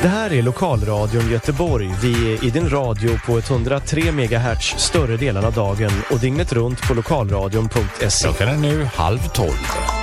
Det här är Lokalradion Göteborg. Vi är i din radio på 103 MHz större delen av dagen och dygnet runt på lokalradion.se. Klockan är nu 11:30.